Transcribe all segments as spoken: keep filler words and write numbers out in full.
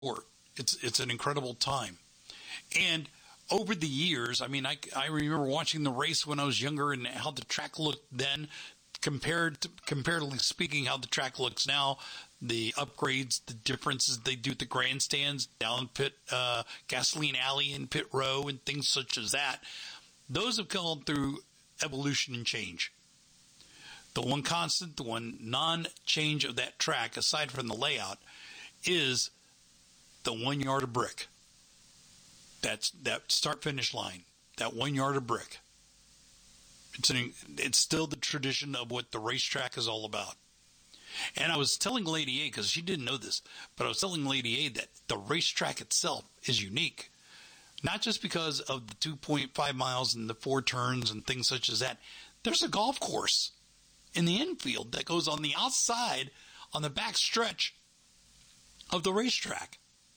It's it's an incredible time. And over the years, I mean, I, I remember watching the race when I was younger and how the track looked then, compared to, comparatively speaking, how the track looks now, the upgrades, the differences they do at the grandstands, down pit, uh, Gasoline Alley and pit row and things such as that. Those have gone through evolution and change. The one constant, the one non-change of that track, aside from the layout, is the one yard of brick. That's that start-finish line, that one yard of brick. It's an, it's still the tradition of what the racetrack is all about. And I was telling Lady A, because she didn't know this, but I was telling Lady A that the racetrack itself is unique. Not just because of the two point five miles and the four turns and things such as that. There's a golf course in the infield that goes on the outside, on the back stretch of the racetrack.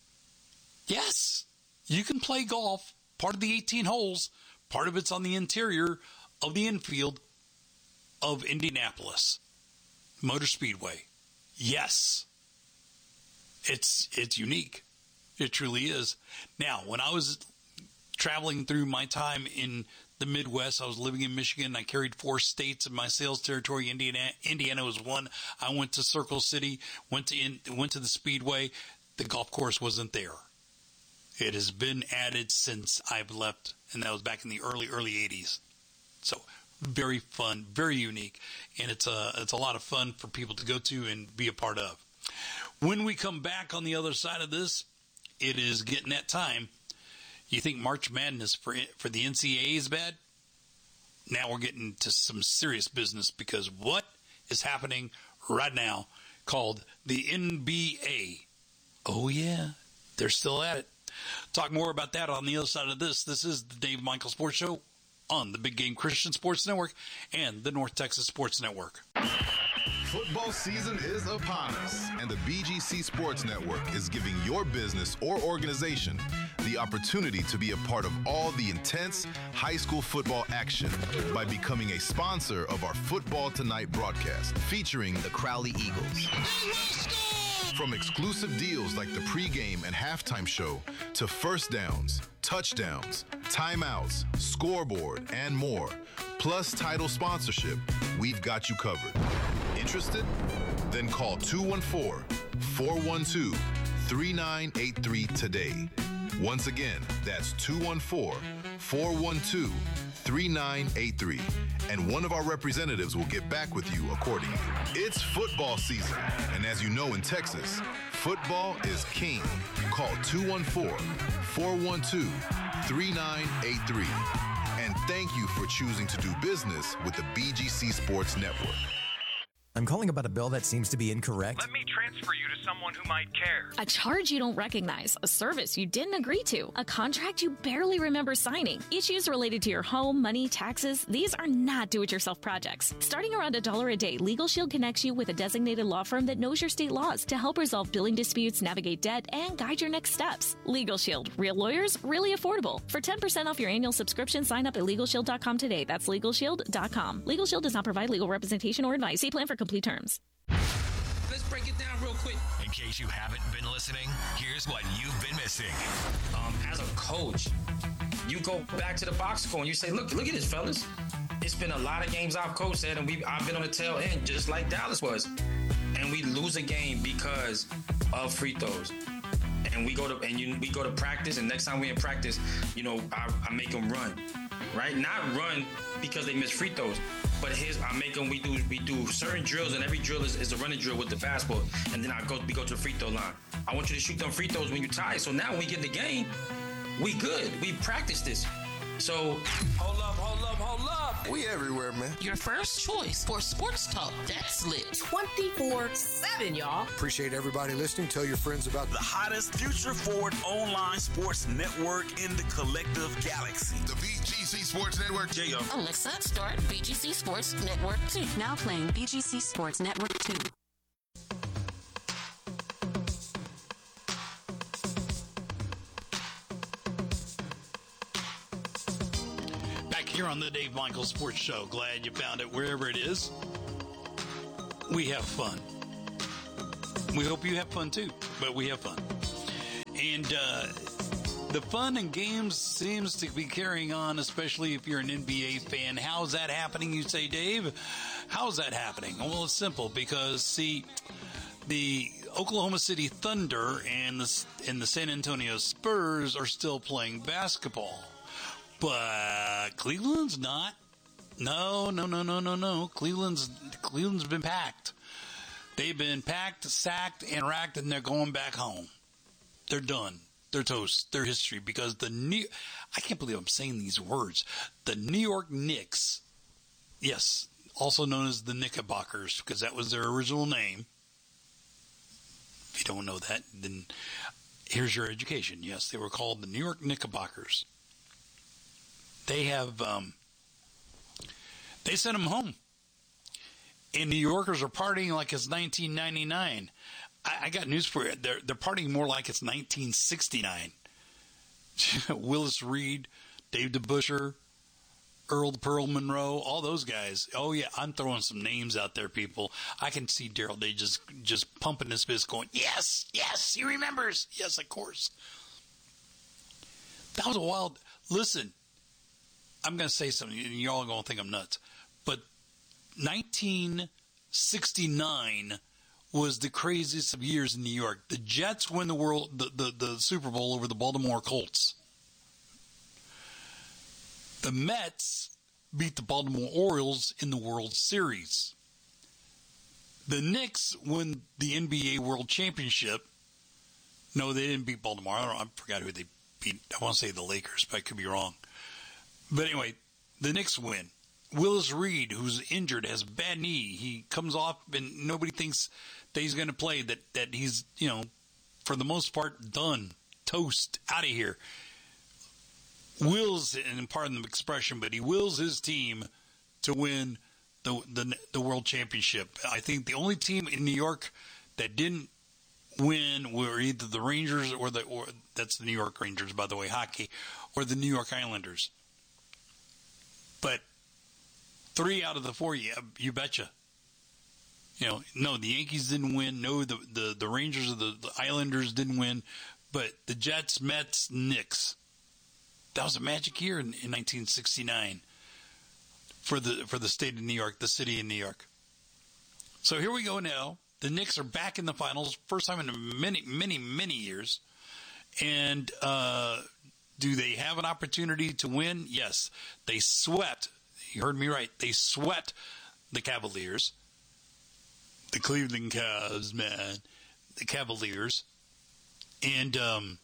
Yes, you can play golf, part of the eighteen holes, part of it's on the interior of the infield of Indianapolis Motor Speedway. Yes, it's it's unique. It truly is. Now, when I was traveling through my time in the Midwest, I was living in Michigan. I carried four states in my sales territory. Indiana, Indiana was one. I went to Circle City, went to in, went to the Speedway. The golf course wasn't there. It has been added since I've left, and that was back in the early, early eighties. So very fun, very unique, and it's a, it's a lot of fun for people to go to and be a part of. When we come back on the other side of this, it is getting that time. You think March Madness for for the N C double A is bad? Now we're getting to some serious business, because what is happening right now called the N B A. Oh, yeah, they're still at it. Talk more about that on the other side of this. This is the Dave Michael Sports Show on the Big Game Christian Sports Network and the North Texas Sports Network. Football season is upon us, and the B G C Sports Network is giving your business or organization the opportunity to be a part of all the intense high school football action by becoming a sponsor of our Football Tonight broadcast featuring the Crowley Eagles. From exclusive deals like the pregame and halftime show to first downs, touchdowns, timeouts, scoreboard, and more, plus title sponsorship, we've got you covered. Interested? Then call two one four, four one two, three nine eight three today. Once again, that's two one four, four one two, three nine eight three, and one of our representatives will get back with you accordingly. It's football season, and as you know in Texas, football is king. Call two one four, four one two, three nine eight three. And thank you for choosing to do business with the B G C Sports Network. I'm calling about a bill that seems to be incorrect. Let me transfer you to someone who might care. A charge you don't recognize, a service you didn't agree to, a contract you barely remember signing. Issues related to your home, money, taxes, these are not do-it-yourself projects. Starting around a dollar a day, Legal Shield connects you with a designated law firm that knows your state laws to help resolve billing disputes, navigate debt, and guide your next steps. Legal Shield. Real lawyers, really affordable. For ten percent off your annual subscription, sign up at legal shield dot com today. That's legal shield dot com. Legal Shield does not provide legal representation or advice. See plan for complete terms. Let's break it down real quick. In case you haven't been listening, here's what you've been missing. Um, as a coach, you go back to the box score and you say, look, look at this, fellas. It's been a lot of games I've coached at, and we I've been on the tail end, just like Dallas was. And we lose a game because of free throws. And we go to and you, we go to practice, and next time we in practice, you know, I, I make them run, right? Not run because they miss free throws. But here's I make them. We do we do certain drills, and every drill is, is a running drill with the basketball. And then I go we go to the free throw line. I want you to shoot them free throws when you're tired. So now when we get in the game, we good. We practice this. So hold up, hold up, hold up. We everywhere, man. Your first choice for sports talk that's lit. twenty-four seven, y'all. Appreciate everybody listening. Tell your friends about the hottest future forward online sports network in the collective galaxy. The B G C Sports Network. Yeah, yo. Alexa, start B G C Sports Network two. Now playing B G C Sports Network two. Here on the Dave Michael Sports Show. Glad you found it wherever it is. We have fun. We hope you have fun too, but we have fun. And uh, the fun and games seems to be carrying on, especially if you're an N B A fan. How's that happening, you say, Dave? How's that happening? Well, it's simple because, see, the Oklahoma City Thunder and the, and the San Antonio Spurs are still playing basketball. But Cleveland's not. No, no, no, no, no, no. Cleveland's Cleveland's been packed. They've been packed, sacked, and racked, and they're going back home. They're done. They're toast. They're history because the New I can't believe I'm saying these words. The New York Knicks, yes, also known as the Knickerbockers because that was their original name. If you don't know that, then here's your education. Yes, they were called the New York Knickerbockers. They have, um, they sent them home. And New Yorkers are partying like it's nineteen ninety-nine. I, I got news for you. They're, they're partying more like it's nineteen sixty-nine. Willis Reed, Dave DeBuscher, Earl the Pearl Monroe, all those guys. Oh, yeah, I'm throwing some names out there, people. I can see Daryl Day just, just pumping his fist going, yes, yes, he remembers. Yes, of course. That was a wild, listen, I'm going to say something, and y'all are going to think I'm nuts, but nineteen sixty-nine was the craziest of years in New York. The Jets win the world, the, the, the Super Bowl over the Baltimore Colts. The Mets beat the Baltimore Orioles in the World Series. The Knicks won the N B A World Championship. No, they didn't beat Baltimore. I don't know. I forgot who they beat. I want to say the Lakers, but I could be wrong. But anyway, the Knicks win. Willis Reed, who's injured, has a bad knee. He comes off, and nobody thinks that he's going to play, that, that he's, you know, for the most part, done. Toast. Out of here. Wills, and pardon the expression, but he wills his team to win the, the the World Championship. I think the only team in New York that didn't win were either the Rangers or the, or that's the New York Rangers, by the way, hockey, or the New York Islanders. But three out of the four, yeah, you betcha. You know, no, the Yankees didn't win. No, the, the, the Rangers or the, the Islanders didn't win. But the Jets, Mets, Knicks. That was a magic year in, in nineteen sixty-nine for the for the state of New York, the city of New York. So here we go now. The Knicks are back in the finals, first time in many, many, many years. And uh, do they have an opportunity to win? Yes. They swept. You heard me right. They swept the Cavaliers. The Cleveland Cavs, man. The Cavaliers. And um,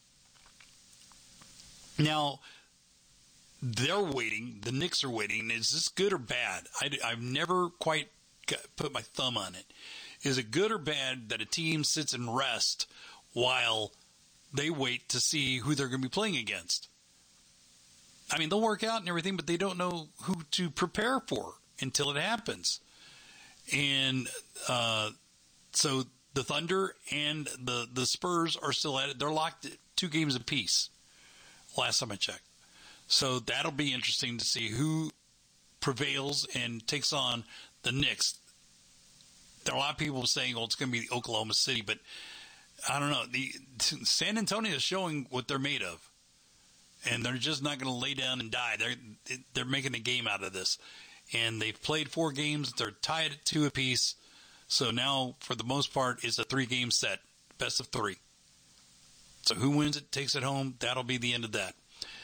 now they're waiting. The Knicks are waiting. Is this good or bad? I, I've never quite got, put my thumb on it. Is it good or bad that a team sits and rests while they wait to see who they're going to be playing against? I mean, they'll work out and everything, but they don't know who to prepare for until it happens. And uh, so the Thunder and the, the Spurs are still at it. They're locked at two games apiece, last time I checked. So that'll be interesting to see who prevails and takes on the Knicks. There are a lot of people saying, well, it's going to be Oklahoma City, but I don't know. The San Antonio is showing what they're made of. And they're just not going to lay down and die. They're they're making a game out of this. And they've played four games. They're tied at two apiece. So now, for the most part, it's a three-game set. Best of three. So who wins it, takes it home, that'll be the end of that.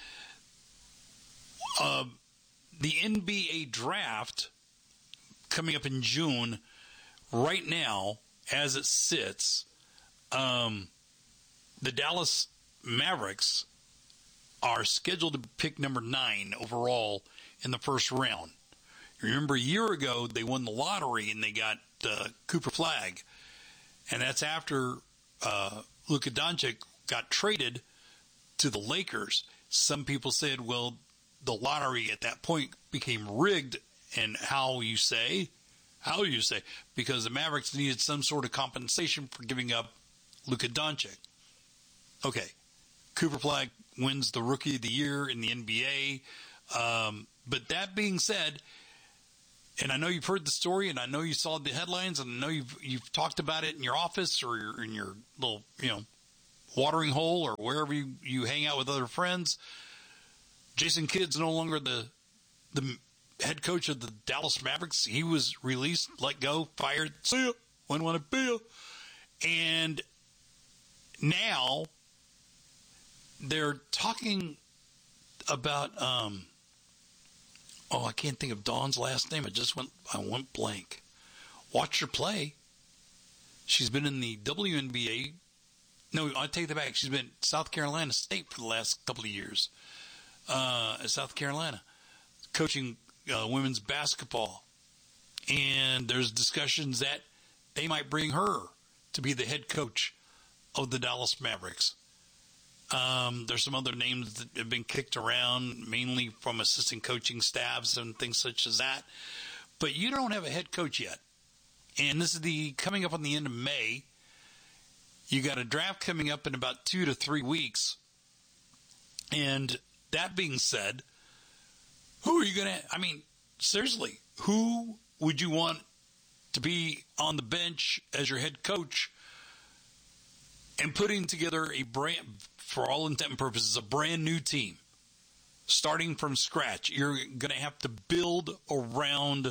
Uh, the N B A draft coming up in June, right now, as it sits, um, the Dallas Mavericks are scheduled to pick number nine overall in the first round. Remember, a year ago, they won the lottery and they got uh, Cooper Flagg. And that's after uh, Luka Doncic got traded to the Lakers. Some people said, well, the lottery at that point became rigged. And how you say? How you say? Because the Mavericks needed some sort of compensation for giving up Luka Doncic. Okay. Cooper Flagg wins the Rookie of the Year in the N B A. Um, but that being said, and I know you've heard the story, and I know you saw the headlines, and I know you've you've talked about it in your office or your, in your little, you know, watering hole or wherever you, you hang out with other friends. Jason Kidd's no longer the the head coach of the Dallas Mavericks. He was released, let go, fired. See ya. Wouldn't want to be ya. And now they're talking about, um, oh, I can't think of Dawn's last name. I just went, I went blank. Watch her play. She's been in the W N B A. No, I take that back. She's been at South Carolina State for the last couple of years. Uh, South Carolina, coaching uh, women's basketball. And there's discussions that they might bring her to be the head coach of the Dallas Mavericks. Um, there's some other names that have been kicked around, mainly from assistant coaching staffs and things such as that. But you don't have a head coach yet. And this is the coming up on the end of May. You got a draft coming up in about two to three weeks. And that being said, who are you going to, I mean, seriously, who would you want to be on the bench as your head coach and putting together a brand, for all intent and purposes, a brand new team, starting from scratch? You're going to have to build around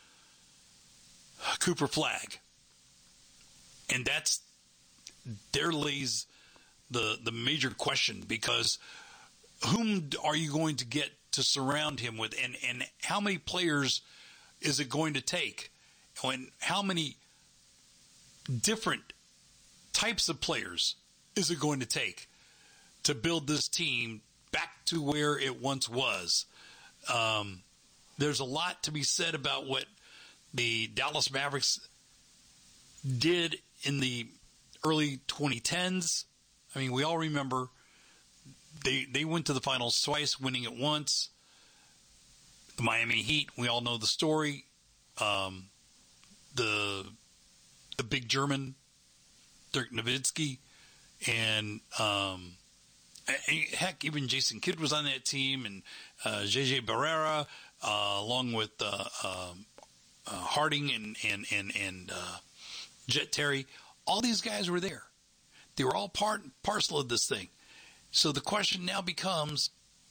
Cooper Flagg. And that's, there lays the, the major question, because whom are you going to get to surround him with? And, and how many players is it going to take? And how many different types of players is it going to take to build this team back to where it once was? Um, there's a lot to be said about what the Dallas Mavericks did in the early twenty tens. I mean, we all remember they they went to the finals twice, winning it once. The Miami Heat, we all know the story. Um, the the big German, Dirk Nowitzki, and um, heck, even Jason Kidd was on that team, and uh, J J Barrera, uh, along with uh, uh, uh, Harding and and and and uh, Jet Terry. All these guys were there. They were all part and parcel of this thing. So the question now becomes,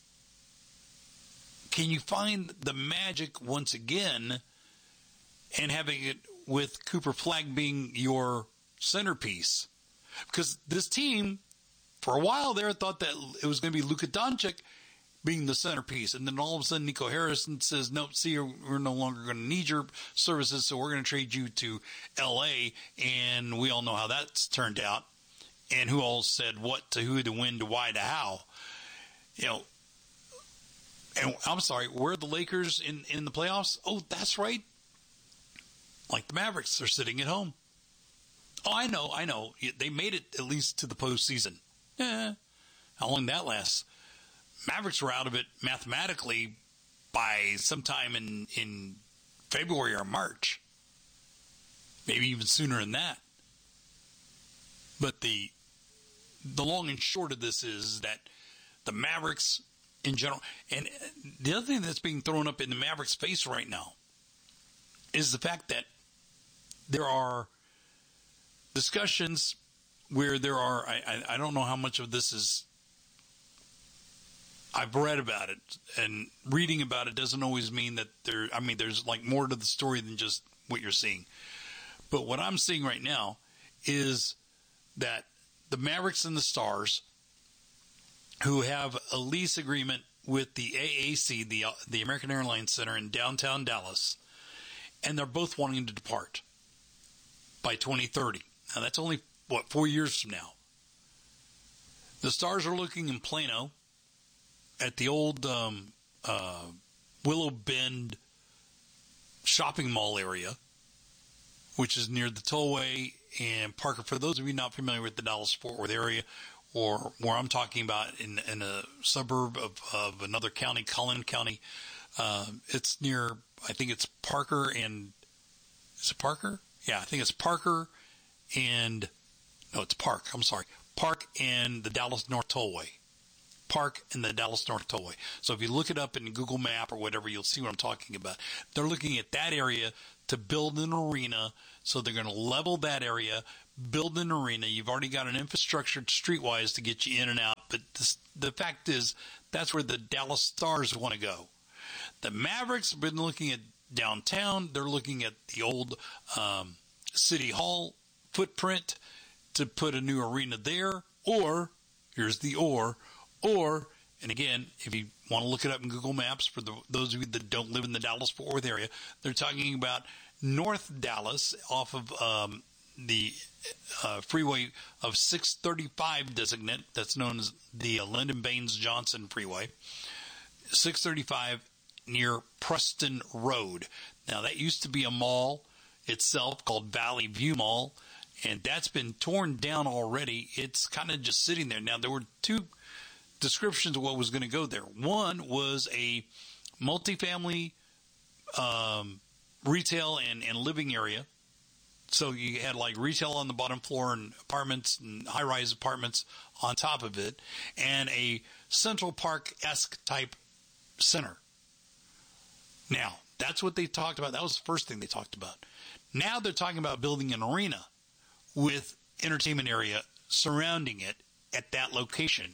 can you find the magic once again, and having it with Cooper Flagg being your centerpiece? Because this team, for a while there, thought that it was going to be Luka Doncic being the centerpiece. And then all of a sudden, Nico Harrison says, nope, see, we're no longer going to need your services, so we're going to trade you to L A. And we all know how that's turned out. And who all said what to who, to when, to why, to how. You know, and I'm sorry, where are the Lakers in, in the playoffs? Oh, that's right. Like the Mavericks, they're sitting at home. Oh, I know, I know. They made it at least to the postseason. Eh, how long that lasts? Mavericks were out of it mathematically by sometime in, in February or March. Maybe even sooner than that. But the the long and short of this is that the Mavericks in general, and the other thing that's being thrown up in the Mavericks' face right now is the fact that there are discussions where there are, I, I, I don't know how much of this is, I've read about it, and reading about it doesn't always mean that there, I mean, there's like more to the story than just what you're seeing. But what I'm seeing right now is that the Mavericks and the Stars, who have a lease agreement with the A A C, the the American Airlines Center in downtown Dallas, and they're both wanting to depart by twenty thirty. Now, that's only, what, four years from now. The Stars are looking in Plano at the old um, uh, Willow Bend shopping mall area, which is near the Tollway and Parker. For those of you not familiar with the Dallas-Fort Worth area, or where I'm talking about in, in a suburb of, of another county, Collin County, uh, it's near, I think it's Parker and, is it Parker? Yeah, I think it's Parker and, no, it's Park, I'm sorry, Park and the Dallas North Tollway. Park and the Dallas North Tollway. So if you look it up in Google Map or whatever, you'll see what I'm talking about. They're looking at that area to build an arena, so they're going to level that area, build an arena. You've already got an infrastructure streetwise to get you in and out. But this, the fact is, that's where the Dallas Stars want to go. The Mavericks have been looking at downtown. They're looking at the old um, City Hall footprint to put a new arena there. Or, here's the or, or, and again, if you want to look it up in Google Maps, for the, those of you that don't live in the Dallas-Fort Worth area, they're talking about North Dallas off of um, the uh, freeway of six thirty-five designate, that's known as the uh, Lyndon Baines Johnson Freeway, six thirty-five near Preston Road. Now, that used to be a mall itself called Valley View Mall, and that's been torn down already. It's kind of just sitting there. Now, there were two descriptions of what was going to go there. One was a multifamily um, retail and, and living area. So you had like retail on the bottom floor and apartments and high-rise apartments on top of it, and a Central Park-esque type center. Now, that's what they talked about. That was the first thing they talked about. Now they're talking about building an arena with entertainment area surrounding it at that location.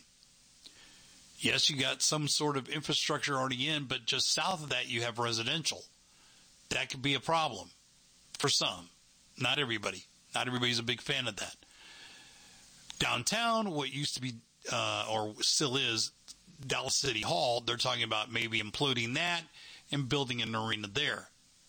Yes, you got some sort of infrastructure already in, but just south of that you have residential. That could be a problem for some. Not everybody. Not everybody's a big fan of that. Downtown, what used to be, uh, or still is, Dallas City Hall, they're talking about maybe imploding that and building an arena there.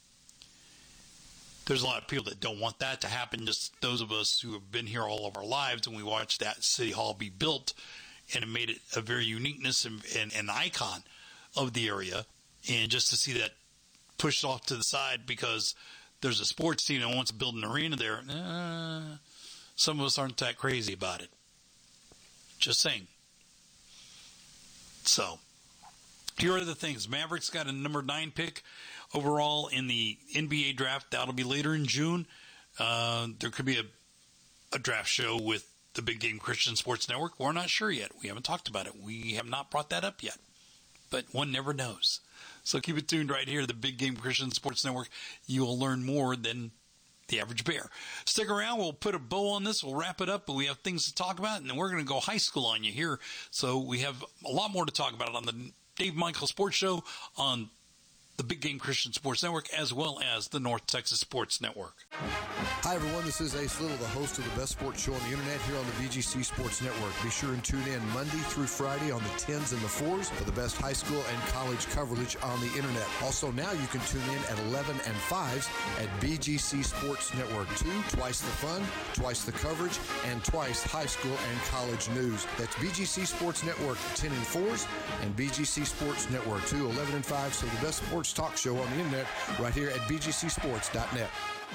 There's a lot of people that don't want that to happen, just those of us who have been here all of our lives, and we watched that City Hall be built, and it made it a very uniqueness and, and an icon of the area. And just to see that pushed off to the side because there's a sports team that wants to build an arena there, uh, some of us aren't that crazy about it. Just saying. So, here are the things. Mavericks got a number nine pick overall in the N B A draft. That'll be later in June. Uh, there could be a, a draft show with the Big Game Christian Sports Network. We're not sure yet. We haven't talked about it. We have not brought that up yet. But one never knows. So keep it tuned right here, the Big Game Christian Sports Network. You will learn more than the average bear. Stick around. We'll put a bow on this. We'll wrap it up, but we have things to talk about, and then we're going to go high school on you here. So we have a lot more to talk about on the Dave Michael Sports Show on the Big Game Christian Sports Network, as well as the North Texas Sports Network. Hi, everyone. This is Ace Little, the host of the best sports show on the internet here on the B G C Sports Network. Be sure and tune in Monday through Friday on the tens and the fours for the best high school and college coverage on the internet. Also, now you can tune in at eleven and fives at B G C Sports Network two. Twice the fun, twice the coverage, and twice high school and college news. That's B G C Sports Network ten and fours and B G C Sports Network two, eleven and five. So the best sports talk show on the internet right here at B G C sports dot net.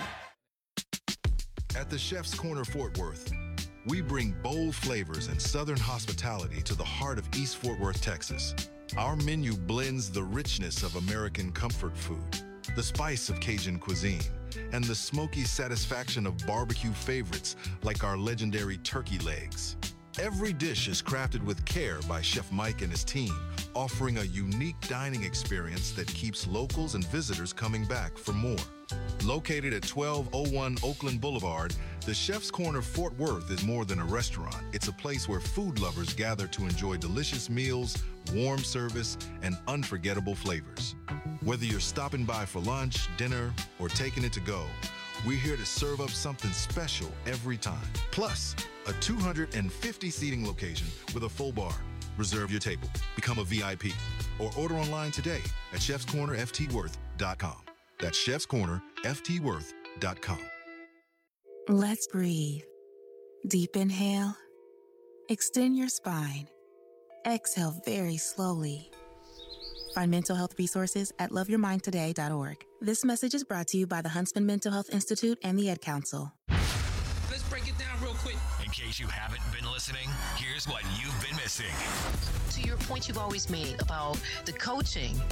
At the Chef's Corner Fort Worth, we bring bold flavors and southern hospitality to the heart of East Fort Worth, Texas. Our menu blends the richness of American comfort food, the spice of Cajun cuisine, and the smoky satisfaction of barbecue favorites like our legendary turkey legs. Every dish is crafted with care by Chef Mike and his team, offering a unique dining experience that keeps locals and visitors coming back for more. Located at twelve oh one Oakland Boulevard, the Chef's Corner Fort Worth is more than a restaurant. It's a place where food lovers gather to enjoy delicious meals, warm service, and unforgettable flavors. Whether you're stopping by for lunch, dinner, or taking it to go, we're here to serve up something special every time. Plus, a two hundred fifty seating location with a full bar. Reserve your table, become a V I P, or order online today at chefs corner f t worth dot com. That's chefs corner f t worth dot com. Let's breathe. Deep inhale. Extend your spine. Exhale very slowly. Find mental health resources at love your mind today dot org. This message is brought to you by the Huntsman Mental Health Institute and the Ed Council. Let's break it down real quick. In case you haven't been listening, here's what you've been missing. To your point you've always made about the coaching,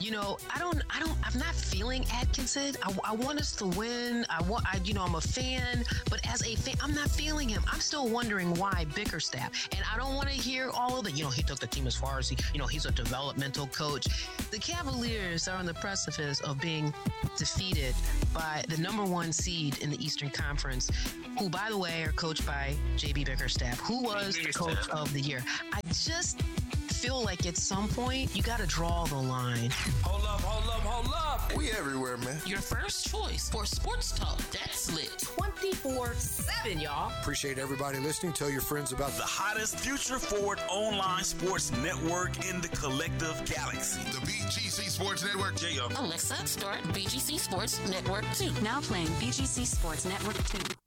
You know, I don't, I don't, I'm not feeling Atkinson. I, I want us to win. I want, I, you know, I'm a fan, but as a fan, I'm not feeling him. I'm still wondering why Bickerstaff. And I don't want to hear all of the, you know, he took the team as far as he, you know, he's a developmental coach. The Cavaliers are on the precipice of being defeated by the number one seed in the Eastern Conference, who, by the way, are coached by J B Bickerstaff, who was the coach of the year. I just feel like at some point you got to draw the line. Hold up, hold up, hold up. We everywhere, man. Your first choice for sports talk that's lit. twenty-four seven, y'all. Appreciate everybody listening. Tell your friends about the hottest future forward online sports network in the collective galaxy. The B G C Sports Network. J O. Alexa, start B G C Sports Network two. Now playing B G C Sports Network two.